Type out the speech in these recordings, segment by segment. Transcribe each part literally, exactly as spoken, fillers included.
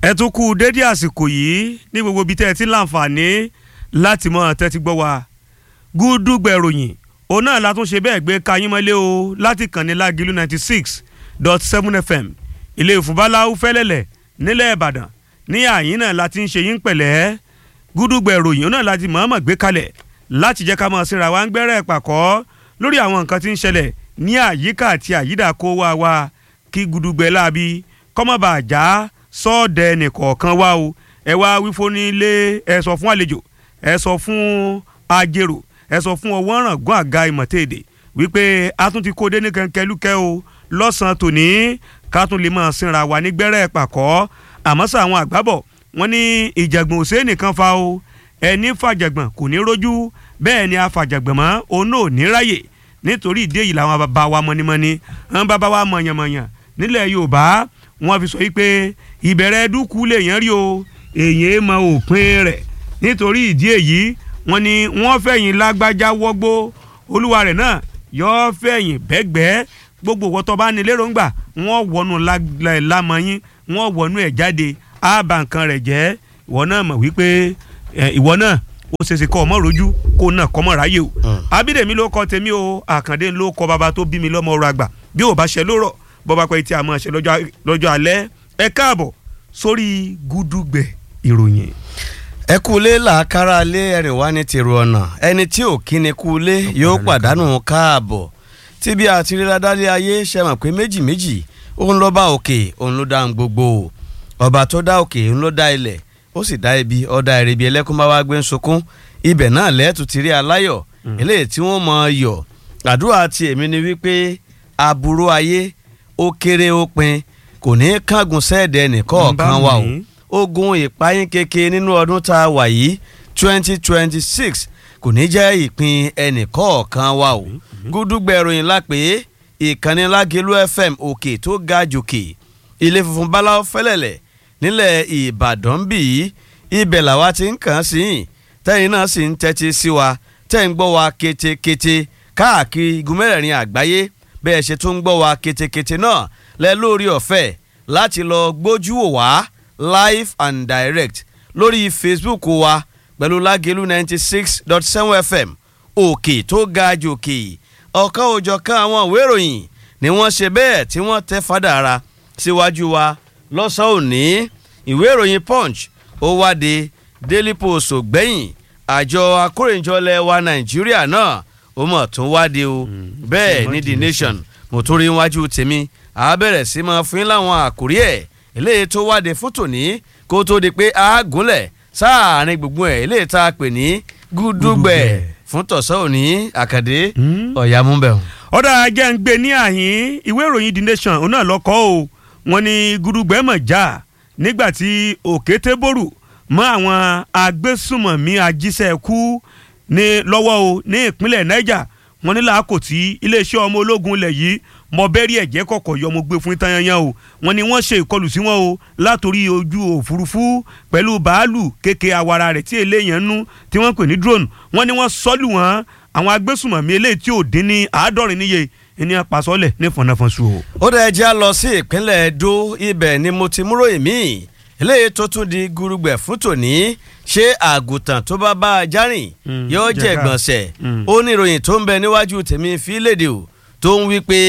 ẹ tún kú dédé àsìkò yìí ní gbogbo ibi tẹ́ ẹ ti láǹfààní láti mọ tẹ́tí gbọ́ wa Gúdúgbẹ̀ ìròyìn òun náà la tún ṣe bẹ́ẹ̀ gbé kayín mọ́lé o láti kàn ní Lágìlú ninety six dot seven F M ilé ìfúnbáláwú fẹ́lẹ́lẹ̀ nílẹ̀ Ìbàdàn ní àyín náà la ti ń ṣe yín pẹ̀lẹ́ Gúdúgbẹ̀ ìròyìn òun náà la ti mọ̀ọ́mọ̀ gbé kalẹ̀ láti jẹ́ ká mọ̀ síra wa ń gbẹ́rẹ́ pàkọ́ lórí àwọn nǹkan tí ń ṣẹlẹ̀ ní àyíká àti àyídà kó wá wa kí Gúdúgbẹ̀ láabi kọ́mọ́bà àjá sọ́ọ̀dẹ̀ nìkọ̀ọ̀kan wá o ẹ wá wífó nílé ẹ sọ fún àlejò ẹ sọ fún ajérò ẹ sọ fún ọwọ́ ràngún àga ìmọ̀tẹ́ẹ̀dẹ̀ wípé a tún ti kó dé ní kẹ̀kẹ́lúkẹ́ o lọ́sàn-án tòní ká tún lè máa sinra wa ní gbẹ́rẹ́ pàkọ́ àmọ́ sọ àwọn àgbábọ̀ wọ́n ní ìjàgbọ̀n òsè nìkan fa o ẹni fàjàgbọ̀n kò ní rójú bẹ́ẹ̀ ni afàjàgbọ̀n mọ́ òun náà ò ní ráyè nítorí ìdí èyí làwọn bàbá wa mọ́nímọ́ní àwọn bàbá wa mọ̀yànmọ̀yàn nílẹ̀ Yorùbá wọ́n fi sọ wípé ìbẹ̀rẹ̀ dúkú lèèyàn rí o èèyàn mọ òpin rẹ̀ nítorí ìdí èyí wọ́n ní wọ́n fẹ̀yìn lágbájá wọ́gbó olúwa rẹ̀ náà yọ́ fẹ̀yìn bẹ́gbẹ́ gbogbo wọ́tọ́ bá ní lérògbà wọ́n wọnú lámọyín wọ́n wọnú ẹ̀ jáde ààbà nǹkan rẹ̀ jẹ́ ìwọ náà mọ̀ wípé ìwọ náà ó ṣeéṣe kọ́ ọmọ rojú kó náà kọ́ mọ̀ ráyè o Abídèmí ló kọ́ tèmi o Àkàndé ló kọ́ bàbá tó bí mi lọ́mọ ọrọ̀ àgbà bí ò bá ṣe lórọ̀ bọ́ba pẹ́ tí a máa ṣe lọ́jọ́ alẹ́ ẹ káàbọ̀ sórí Gúdúgbẹ̀ ìròyìn. ẹ kú ilé làákàrà lé ẹrìn wá ní tèrò ọ̀nà ẹni tí ò kí ni kú ilé yóò pàdánù káàbọ̀ tí bí àti rí ládàlẹ́ ayé ṣe mọ̀ pé méjì méjì òun ló bá òkè òun ló dá ń gbogbo ọba tó dá òkè òun ló dá ilẹ̀ ó sì dá ibi ọ̀dà ìrìbí ẹlẹ́kùn bá wá gbé ń sunkún ibẹ̀ náà lẹ́ẹ̀tù ti rí aláyọ̀ eléyìí tí wọ́n mọ̀ yọ̀ àdúrà ti èmi ni wípé aburú ayé ó kéré ó pin kò ní kángun sẹ́ẹ̀dẹ̀ nìkọ̀ọ̀kan wa o ogun ìpayín keke nínú ọdún tá a wà yìí twenty twenty six kò ní jẹ́ ìpín ẹnìkọ̀ọ̀kan wa o Gúdúgbẹ̀ ìròyìn lápè ìkànnì Lágìlú F M òkè tó ga jòkè ilé funfun báláwo fẹ́lẹ̀lẹ̀ nílẹ̀ Ìbàdàn bíi ibẹ̀ làwa ti ń kàn sí yìn tẹ́yìn náà sì ń tẹ́tí sí wa tẹ́ ń gbọ́ wa kétékété káàkiri igun mẹ́rẹ̀ẹ̀rin àgbáyé bẹ́ẹ̀ ṣe tún ń gbọ́ wa kétékété náà lẹ lórí ọ̀fẹ́ láti lọ gbójú wò wá live and direct lórí Facebook wa pẹ̀lú Lágìlú ninety six dot seven F M òkè tó ga jòkè ọ̀kan òjọ̀kan àwọn ìwé ìròyìn ni wọ́n ṣe bẹ́ẹ̀ tí wọ́n tẹ́ fàdára síwájú wa lọ́sàn-án òní ìwé ìròyìn Punch ó wáde Daily Post ògbẹ́yìn àjọ akórèjọlẹ̀ wa Nàìjíríà náà ó mọ̀ tún wáde o bẹ́ẹ̀ ní The Nation mo tún rí wájú tèmi a bẹ̀rẹ̀ sí máa fún láwọn àkórí ẹ̀ eléyìí tó wáde fún tòní kó tó di pé a gúnlẹ̀ sáàárín gbogbo ẹ̀ eléyìí tá a pè ní Gúdúgbẹ̀ fún tọ̀sán òní Àkàndé ọ̀yà múbẹ̀. ọ̀dà ajá ń gbé ní àhín ìwé ìròyìn The Nation òun náà lọ́kọ́ o wọ́n ní Gúdúgbẹ̀ mọ̀ já nígbà tí òkété bòrù mọ́ àwọn agbésùmọ̀mí ajíṣẹ́ kú ní lọ́wọ́ o ní ìpínlẹ̀ Niger wọ́n ní làákò tí iléeṣẹ́ ọmọ ológun ilẹ̀ yìí mọ bẹ́rí ẹ̀jẹ̀ kọ̀kọ̀ yọ mo gbé fún ìtayẹnyẹn o wọ́n ní wọ́n ṣe ìkọlù sí wọn o látòrí ojú òfurufú pẹ̀lú bàálù kéke awara rẹ̀ tí eléyàn nú tí wọ́n pè ní drone wọ́n ní wọ́n sọ́lù wọn àwọn agbésùmọ̀mí eléyìí tí ò dín ní àádọ́rin níye ní apasọ́lẹ̀ ní fọ̀nàfọ̀nṣu o. ó dẹ̀ jẹ́ lọ sí ìpínlẹ̀ Edo ibẹ̀ ni mo ti múrò èmi eléyìí tó tún di Gúdúgbẹ̀ fún tòní ṣé àgùntàn tó bá bá a járìn yóò jẹ́ gbọ̀nsẹ̀ ó ní ìròyìn tó ń bẹ níwájú tèmi fi léde o tó ń wí pé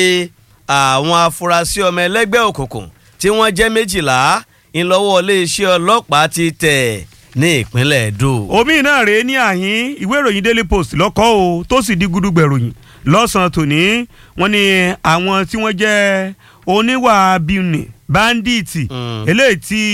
àwọn afurasí ọmọ ẹlẹ́gbẹ́ òkùnkùn tí wọ́n jẹ́ méjìlá ńlọ́wọ́ iléeṣẹ́ ọlọ́pàá ti tẹ̀ ní ìpínlẹ̀ Edo. omi náà rèé ní àhín ìwé ìròyìn Daily Post lọ́kọ́ o tó sì di Gúdúgbẹ̀ ìròyìn lọ́sàn-án tòní wọ́n ní àwọn tí wọ́n jẹ́ oníwà bíní báńdíìtì eléyìí tí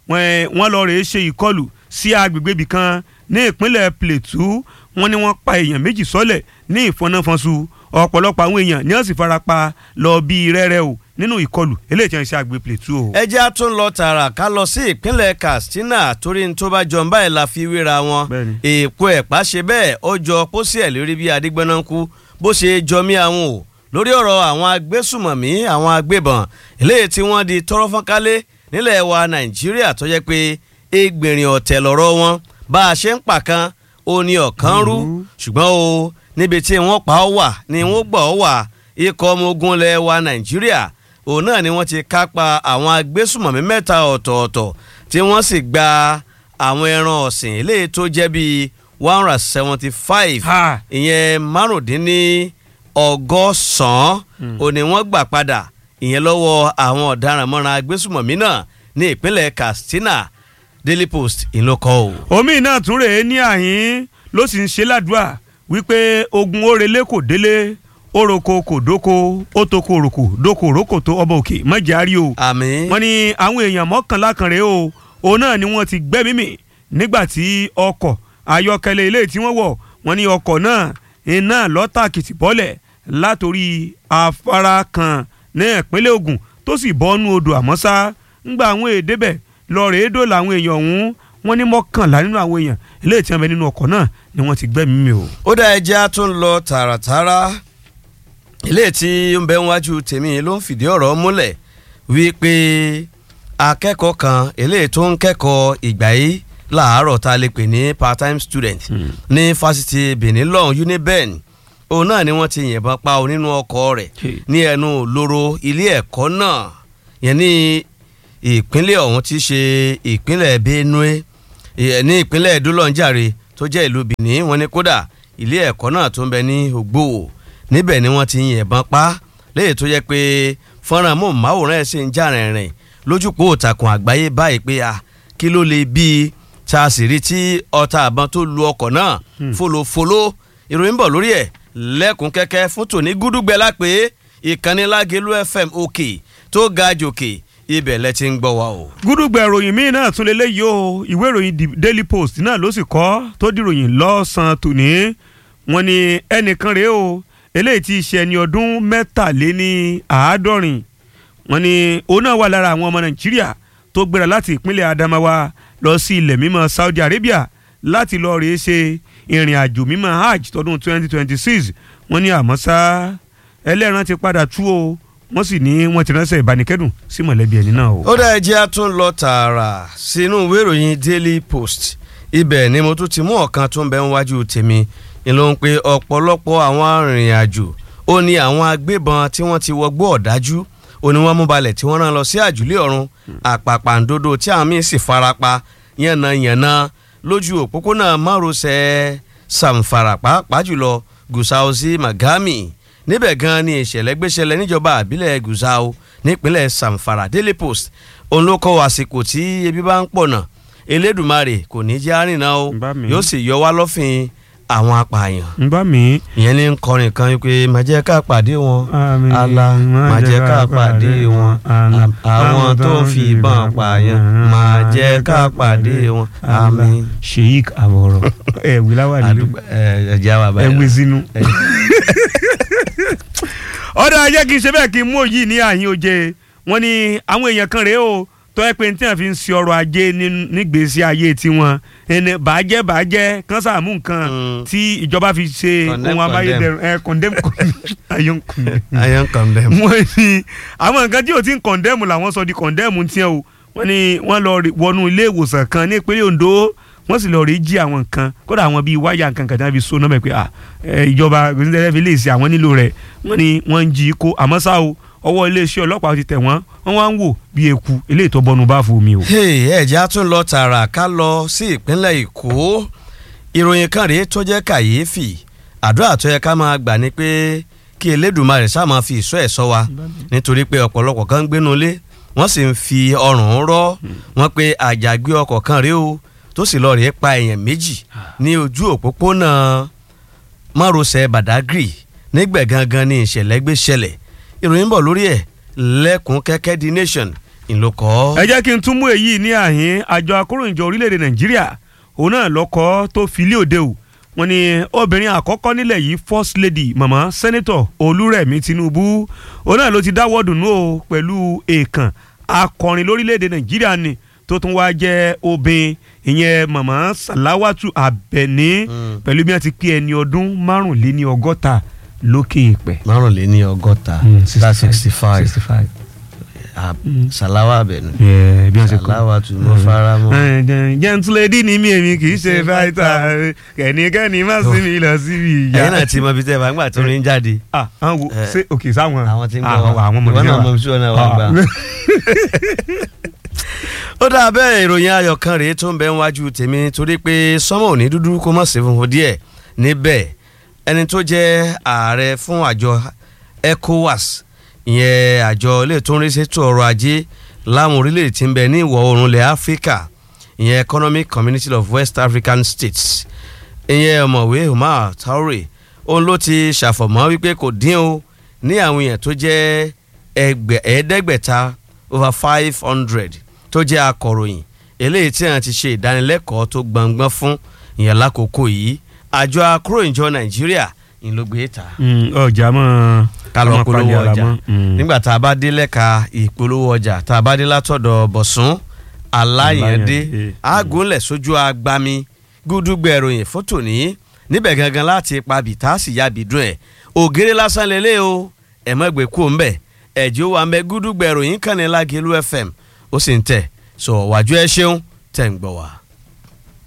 wọ́n lọ rèé ṣe ìkọlù sí agbègbè ibì kan ní ìpínlẹ̀ Plateau wọ́n ní wọ́n pa èèyàn méjì sọ́lẹ̀ ní ìfọ̀nàfọ̀nṣu ọ̀pọ̀lọpọ̀ àwọn èèyàn ní ọ̀sìn farapa lọ bíi rẹ́rẹ́ o nínú ìkọlù eléyìí tí wọ́n ṣe àgbè Plateau o. ẹ jẹ́ a tún lọ tààrà ká lọ sí ìpínlẹ̀ Katsina torí ní tó bá jọ ń báyìí la fi wéra wọn èèpo ẹ̀pá ṣe bẹ́ẹ̀ ó jọ pósí ẹ̀ lórí bí adigbọ́nánkú bó ṣe jọmí àwọn o lórí ọ̀rọ̀ àwọn agbésùmọ̀mí àwọn agbébọn eléyìí tí wọ́n di tọ́rọ́ fọ́nkálé nílẹ̀ wa Nàìjíríà tó jẹ́ pé ẹgbẹ̀rin ọ̀tẹ̀ lọ́rọ̀ wọn bá a ṣe ń pàkan ó ní ọ̀kan rú ṣùgbọ́n o níbi tí wọ́n pa ọ́ wà ni wọ́n gbọ́ ọ́ wà ikọ̀ ọmọ ogun ilẹ̀ wa Nàìjíríà òun náà ni wọ́n ti kápá àwọn agbésùmọ̀mí mẹ́ta ọ̀tọ̀ọ̀tọ̀ tí wọ́n sì gba àwọn ẹran ọ̀sìn eléyìí tó jẹ́ bíi one hundred seventy five ìyẹn márùndínní ọgọ́sàn-án ò ní wọ́n gbà padà ìyẹn lọ́wọ́ àwọn ọ̀daràn mọ́ra agbésùmọ̀mí náà ní ìpínlẹ̀ Katsina. Daily Post ìlọkọ o. omi náà tún rèé ní àhín ló sì ń ṣe ládùúà wípé ogun orele kò délé oroko kò dóko ó toko òròkò dóko òròkò tó ọba òkè mọ́jàrí o. àmín. wọ́n ní àwọn èèyàn mọ́kànlá kan rèé o òun náà ni wọ́n ti gbẹ́mí mì nígbà tí ọkọ̀ ayọ́kẹ́lẹ́ ilé tí wọ́n wọ̀ wọ́n ní ọkọ̀ náà iná lọ́tàkìtì bọ́lẹ̀ látòrí afárá kan ní ìpínlẹ̀ Ògùn tó sì bọ́nú odò àmọ́sá ńgbà àwọn èdè bẹ̀ lọ́ọ̀rẹ́ èdò làwọn èèyàn ọ̀hún wọ́n ní mọ́kànlá nínú àwọn èèyàn eléyìí tí wọ́n bẹ nínú ọkọ̀ náà ni wọ́n ti gbẹ́mí mì o. ó dá ẹjẹ́ tó ń lọ tààràtàrà eléyìí tí ń bẹ níwájú tèmi ló ń fìdí ọ̀rọ̀ múlẹ̀ wípé akẹ́kọ̀ọ́ kan eléyìí tó ń kẹ́kọ̀ọ́ ìgbà yìí láàárọ̀ tá a lè pè ní part time student hmm. ní fásitì Benin lọ́hùn Uniben òun náà ni wọ́n ti yìnbọn pa ọ nínú ọkọ̀ rẹ̀ ní ẹnu lóró ilé ẹ̀kọ́ náà yẹn ní ìpínlẹ̀ ọ̀hún ti ṣe ìpínlẹ̀ Benue ní ìpínlẹ̀ Edulonjare tó jẹ́ ìlú Benin wọ́n ní kódà ilé ẹ̀kọ́ náà tó ń bẹ ní Ògbówò níbẹ̀ ni wọ́n ti yìnbọn pa léyìí tó jẹ́ pé fọ́nrán mọ́ọ̀máwòrán ẹ̀ sì ń jà rìnrìn lójúpọ̀ òtàkùn àgbáyé báyìí pé a kí ló lè bí tá a sì rí tí ọta àbọn tó lu ọkọ̀ náà fòlòfòlò ìròyìn bọ̀ lórí ẹ̀ lẹ́kùn kẹ́kẹ́ fún tòní gúdúgbẹ́lá pé ìkànnì Lágelú F M òkè tó ga jòkè ibẹ̀ lẹ ti ń gbọ́ wa o. gúdúgbẹ̀ ìròyìn míì náà tún lélẹ́yìí o ìwé ìròyìn Daily Post náà ló sì kọ́ tó dìròyìn lọ́sàn-án tòní wọ́n ní ẹnìkan rèé o eléyìí tí í ṣe ẹni ọdún mẹ́tàléní àádọ́rin wọ́n ní òun náà wà lára àwọn ọmọ Nàìjíríà tó gbéra láti ìpínlẹ̀ Adamawa lọ sí ilẹ̀ mímọ́ Saudi Arabia láti lọ rèé ṣe ìrìn àjò mímọ́ hajj tọdún twenty twenty six wọ́n ní àmọ́ ṣá ẹlẹ́ran ti padà tú o wọ́n sì ní wọ́n ti ránṣẹ́ ìbánikẹ́dùn sí mọ̀lẹ́bí ẹni náà o. ó dá ẹjẹ́ a tún lọ tààrà sínú ìwé ìròyìn Daily Post ibẹ̀ ni mo tún ti mú ọ̀kan tó ń bẹ níwájú tèmi ni ló ń pe ọ̀pọ̀lọpọ̀ àwọn arìnrìn-àjò ó ní àwọn agbébọn tí wọ́n ti wọgbó ọ̀dájú ó ní wọ́n mú balẹ̀ tí wọ́n rán lọ sí àjùlé ọ̀run àpàpàǹdodo tí àwọn míín sì farapa yànnàyànnà lójú òpópónà márosẹ̀ Samfara pàápàá jùlọ Gusau sí Magami níbẹ̀ gan ni ìṣẹ̀lẹ̀ gbéṣẹlẹ̀ níjọba àbílẹ̀ Gusau nípínlẹ̀ Samfara. Daily Post òun ló kọ́ àsìkò tí ebi bá ń pọ̀nà Elédùmarè kò ní jẹ́ àrìnà o yóò sì yọ wá lọ́fìn àwọn apààyàn. ń bá mi. ìyẹn ní kọrin kan pé má jẹ́ ká pàdé wọn Allah má jẹ́ ká pàdé wọn àwọn tó ń fi ìbọn pààyàn má jẹ́ ká pàdé wọn àmín. Sheik àbọ̀rọ̀ ẹ̀ wíláwà nílùú ẹ̀ jẹ́ àwọn àbáyọ ẹ̀ wí sínú. ọ̀dọ̀ ajẹ́ kí n ṣe bẹ́ẹ̀ kí n mú òyì ní àyín oje wọ́n ní àwọn èèyàn kan rèé o tó ẹ pé ní tí wọ́n fi ń ṣe ọrọ̀ ajé nígbèésí ayé tiwọn ẹni bàjẹ́ bàjẹ́ kan sàmú nǹkan tí ìjọba fi ṣe ohun amáyédẹrùn ẹ condemn ayọ̀n condemn. wọ́n ní àwọn nǹkan tí ò ti ń condemn làwọn sọ di condemn tiẹ̀ o wọ́n ní wọ́n lọ wọnú ilé ìwòsàn kan ní ìpínlẹ̀ Ondo wọ́n sì lọ rí jí àwọn nǹkan kódà àwọn bíi wáyà nǹkan kan tí wọ́n fi so náà mẹ́ pé ìjọba gbèsè fi lè ṣe àwọn nílò rẹ̀ wọ́n ní wọ́n ń jí kó àmọ́ ṣá o ọwọ́ iléeṣẹ́ ọlọ́pàá ti tẹ̀ wọ́n wọ́n wá ń wò bí eku eléyìí tó bọ́nu bá fún mi o. ẹ̀já tún lọ tààrà ká lọ sí ìpínlẹ̀ Èkó ìròyìn kan rèé tó jẹ́ kàyéfì àdúrà tó yẹ ká máa gbà ní pé kí Elédùmarè ṣáà máa fi ìṣọ́ ẹ̀ ṣọ́ wa nítorí pé ọ̀pọ̀lọpọ̀ kan ń gbénu ilé wọ́n sì ń fi ọrùn rọ́ wọ́n pé àjàgbé ọkọ̀ kan rèé o tó sì lọ rèé pa èèyàn méjì ní ojú òpópónà márosẹ̀ Badagry nígbẹ̀ gangan ní ìṣẹ̀lẹ̀ gbé ṣẹlẹ̀ ìròyìn bọ̀ lórí ẹ̀ lẹ́kùn kẹ́kẹ́ The Nation ìlòkọ́. ẹ jẹ́ kí n tún mú èyí ní àhín àjọ akóròyìnjọ orílẹ̀-èdè Nàìjíríà òun náà lọ́kọ́ tó fi lé òde o wọ́n ní obìnrin àkọ́kọ́ nílẹ̀ yìí First Lady mama Senator Olúrẹ̀mí Tinubu òun náà ló ti dáwọ́ dùnú o pẹ̀lú èèkàn akọrin lórílẹ̀-èdè Nàìjíríà ni tó tún wá jẹ́ obìnrin ìyẹn mama Salawatu Abẹ́ní pẹ̀lú bí wọ́n ti pé ẹni ọdún márùnléní ọgọ́ta lókè ìpẹ́. márùnléní ọgọ́ta that's sixty five sixty five Salawa Abẹ́ní Salawatu mo fara mọ́. gentlelady ni mi èmi kì í ṣe fáìtà kẹ́nikẹ́ni má sí mi lọ síbi ìyá. ẹ̀yin náà ti mọ ibi tẹ́ ẹ bá ń gbà tó rin jáde. àwọn wo ṣé òkè sáwọn àwọn tí ń gbọ́ àwọn ọmọ ìwọ náà mọ ibi tí wọn náà wà gbà. ó ó dà bẹ́ẹ̀ ìròyìn ayọ̀ kan rèé tó ń bẹ níwájú tèmi torí pé sọ́mọ̀ òní dúdú kó mọ̀ sí funfun díẹ̀ níbẹ̀ ẹni tó jẹ́ ààrẹ fún àjọ ECOWAS ìyẹn àjọ ilé tó ń rí sétò ọrọ̀ ajé láwọn orílẹ̀-èdè tí ń bẹ ní ìwọ̀ oòrùn ilẹ̀ Áfíríkà ìyẹn Economic Community of West African States ìyẹn ọ̀mọ̀wé Umar Traoré òun ló ti ṣàfọ̀mọ́ wípé kò dín o ní àwọn èèyàn tó jẹ́ ẹ̀ẹ́dẹ́gbẹ̀ta over five hundred tó jẹ́ akọ̀ròyìn eléyìí tí wọ́n ti ṣe ìdánilẹ́kọ̀ọ́ tó gbọ̀ngbọ́n fún ìyẹn lákòókò yìí àjọ akọ̀ròyìnjọ Nàìjíríà ń ló gbé ta. ọjà mọ́ kálọ̀ polówó ọjà nígbà tá a bá dé lẹ́ka ìpolówó ọjà tá a bá dé látọ̀dọ̀ Bọ̀sún Aláyẹ̀dé àgúnlẹ̀ sójú agbami gúdúgbẹ̀ ìròyìn fótò ní níbẹ̀ gangan láti ipa bìtá sì ya bìdún ẹ̀ ògèrè lásán lélẹ̀ o ẹ̀mọ́gbẹ̀ kú ń bẹ̀ ẹ̀jẹ̀ wà mẹ́ gúdúgbẹ̀ ìròyìn kàn ní Lágẹ̀lú F M ó sì ń tẹ̀ sọ wájú ẹ ṣeun tẹ̀ ń gbọ́ wá.